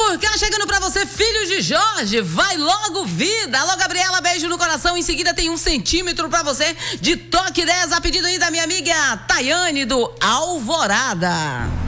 Por cá, chegando pra você, Filhos de Jorge, vai logo vida. Alô, Gabriela, beijo no coração. Em seguida tem 1 centímetro pra você de Toque 10, a pedido aí da minha amiga Tayane do Alvorada.